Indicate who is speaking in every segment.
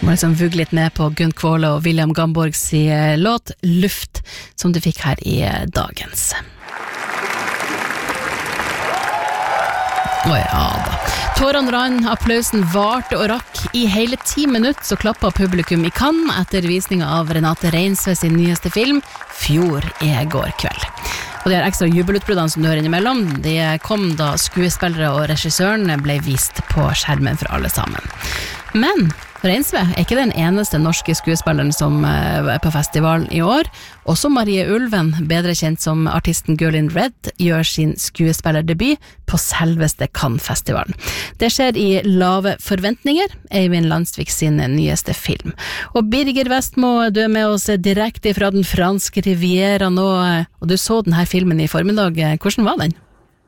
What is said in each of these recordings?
Speaker 1: Må liksom vugge litt med på Gunn Kvåle og William Gamborgs låt Luft, som du fikk her i dagens. Ja da. Tårene rann, applausen varte og rakk. I hele 10 minutter så klappet publikum i Cannes etter visningen av Renate Reinsve sin nyeste film, Fjord går kveld. Og de her ekstra jubelutbruddene som du hører innimellom, de kom da skuespillere og regissøren ble vist på skjermen for alle sammen. Men Reinsve ikke den eneste norske skuespilleren som på festivalen i år. Også Marie Ulven, bedre kjent som artisten Girl in Red, gjør sin skuespillerdebut på selveste Cannes-festivalen. Det skjer i Lave forventninger, Eivind Landsvik sin nyeste film. Og Birger Vestmo, du med oss direkte fra den franske riviera nå, og du så denne filmen i formiddag. Hvordan var den?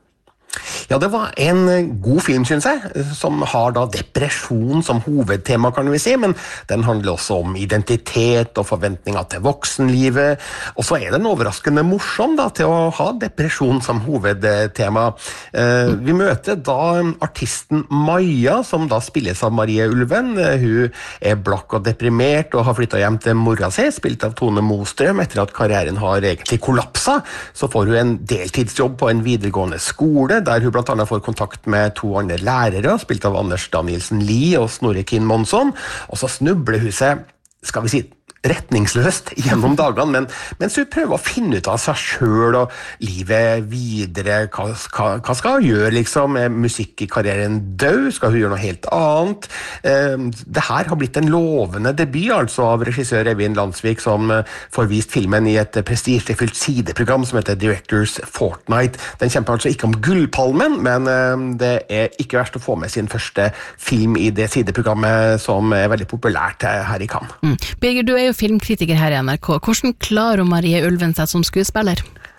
Speaker 2: Ja, det var en god film, synes jeg, som har da depresjon som hovedtema, kan vi si, men den handler også om identitet og forventninger til voksenlivet, og så den overraskende morsom da, til å ha depresjon som hovedtema. Vi møter da artisten Maja, som da spilles av Marie Ulven. Hun blakk og deprimert og har flyttet hjem til mora si, spilt av Tone Mostrøm. Etter at karrieren har egentlig kollapset, så får hun en deltidsjobb på en videregående skole, der hun blant annet får kontakt med 2 andre lærere, spilt av Anders Danielsen Lie og Snorre Kinn Monsson, og så snubler hun seg, skal vi si, retningsløst gjennom dagene, mens hun prøver å finne ut av seg selv og livet videre. Hva skal hun gjøre, liksom? Er musikkarrieren død? Skal hun gjøre noe helt annet? Det her har blitt en lovende debut, altså, av regissør Eivind Landsvik, som får vist filmen i et prestisjefullt sideprogram som heter Directors Fortnight. Den kjemper altså ikke om Gullpalmen, men det ikke verst å få med sin første film i det sideprogrammet som veldig populært her i Cannes.
Speaker 1: Birger, du jo filmkritiker her i NRK. Hvordan klarer Marie Ulven seg som skuespiller?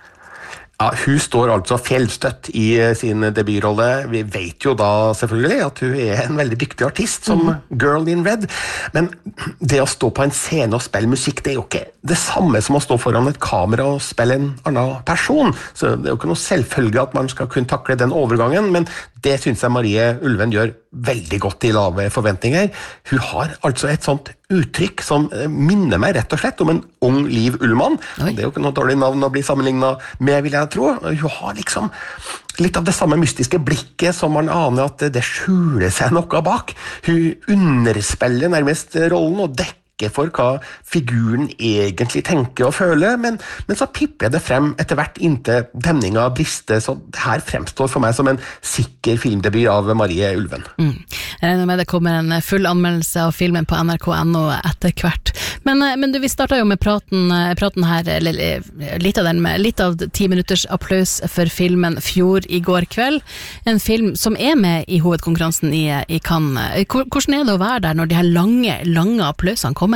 Speaker 2: Ja, hun står altså fjellstøtt i sin debutrolle. Vi vet jo da selvfølgelig at hun en veldig dyktig artist som Girl in Red, men det å stå på en scene og spille musikk, det jo ikke det samme som å stå foran et kamera og spille en annen person. Så det jo ikke noe selvfølge at man skal kunne takle den overgangen, men det synes jeg Marie Ulven gjør veldig godt i Lave forventninger. Hun har altså et sånt uttrykk som minner meg rett og slett om en ung Liv Ullmann. Det jo ikke noe dårlig navn å bli sammenlignet med, vil jeg tro. Hun har liksom litt av det samme mystiske blikket som man aner at det skjuler seg noe bak. Hun underspiller nærmest rollen og dekker for hva figuren egentlig tenker og føler, men så pipper det frem etter hvert inntil demninga brister, så det her fremstår for meg som en sikker filmdebut av Marie Ulven.
Speaker 1: Jeg regner med det kommer en full anmeldelse av filmen på NRK.no etter hvert. Men du, vi startet jo med praten her, eller litt av 10 minutters applaus for filmen Fjord i går kveld, en film som med i hovedkonkurransen i Cannes. Hvordan det å være der når de her lange applausene kommer?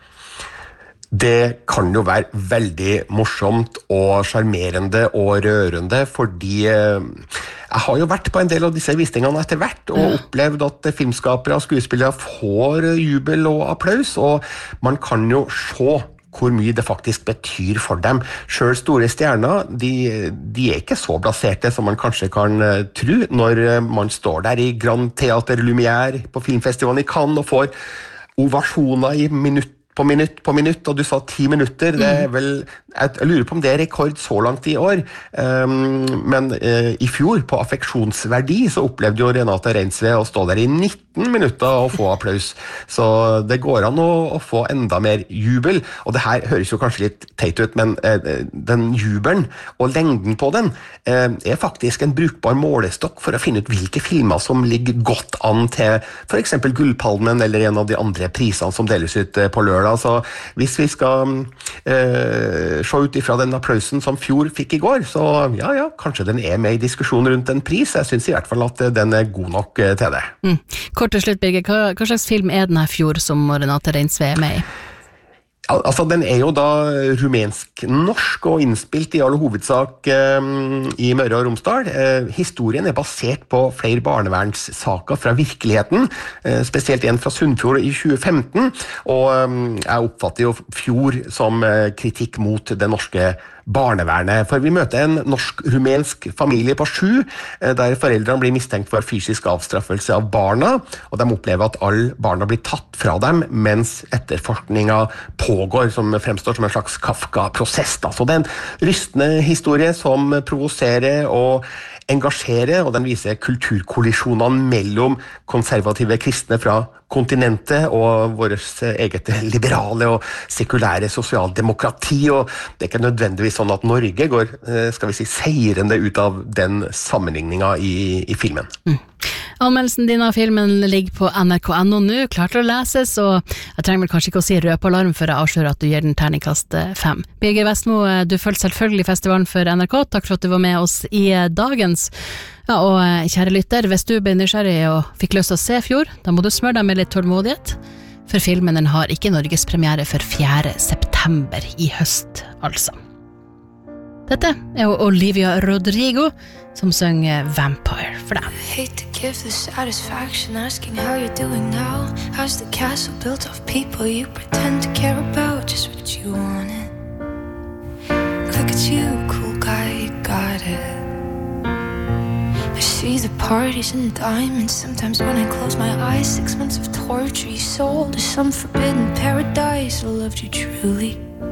Speaker 2: Det kan jo være veldig morsomt og charmerende og rørende, fordi jeg har jo vært på en del av disse visningene etter hvert, og opplevd at filmskapere og skuespillere får jubel og applaus, og man kan jo se hvor mye det faktisk betyr for dem. Selv store stjerner, de ikke så blaserte som man kanskje kan tro, når man står der i Grand Theater Lumière på filmfestivalen i Cannes og får ovasjoner i minutt på minutt, og du sa 10 minutter, det vel, jeg lurer på om det rekord så langt i år, men i fjor, på affeksjonsverdi, så opplevde jo Renate Reinsve å stå der i 19 minutter og få applaus, så det går an å få enda mer jubel, og det her høres jo kanskje litt teit ut, men den jubelen og lengden på den faktisk en brukbar målestokk for å finne ut hvilke filmer som ligger godt an til for eksempel Gullpalmen eller en av de andre prisene som deles ut på lørdag. Så hvis vi skal se ut ifra den applausen som Fjord fikk i går, så ja, kanskje den med i diskusjon rundt en pris. Jeg synes i hvert fall at den god nok til det.
Speaker 1: Kort til slutt, Birger, hva slags film denne Fjord som Renate Reinsve med i?
Speaker 2: Altså, den jo da rumensk-norsk og innspilt i all hovedsak i Møre og Romsdal. Historien basert på flere barnevernssaker fra virkeligheten, spesielt en fra Sunnfjord i 2015, og jeg oppfatter jo Fjord som kritikk mot det norske barnevernet. For vi møter en norsk-rumensk familie på 7, der foreldrene blir mistenkt for fysisk avstraffelse av barna, og de opplever at alle barna blir tatt fra dem, mens etterforskninga pågår, som fremstår som en slags Kafka-prosess. Så det er en rystende historie som provoserer og engasjerer, og den viser kulturkollisjonene mellom konservative kristne fra kontinentet og vårt eget liberale og sekulære sosialdemokrati, og det er ikke nødvendigvis sånn at Norge går, skal vi si, seirende ut av den sammenligninga i filmen.
Speaker 1: Anmeldelsen din av filmen ligger på NRK.no nå, klart å leses, og jeg trenger vel kanskje ikke å si røpalarm for å avsløre at du gir den terningkast 5. Birger Vestmo, du følger selvfølgelig festivalen for NRK, takk for at du var med oss i dagens. Ja, og kjære lytter, hvis du ble nysgjerrig og fikk lyst til å se Fjord, da må du smøre deg med litt tålmodighet, for filmen den har ikke Norges premiere for 4. september i høst, altså. Dette er jo Olivia Rodrigo som synger Vampire for deg.
Speaker 3: I hate to give the satisfaction asking how you're doing now. How's the castle built of people you pretend to care about? Just what you wanted. Look at you, cool guy, you got it. I see the parties and diamonds. Sometimes when I close my eyes, 6 months of torture you sold to some forbidden paradise. I loved you truly.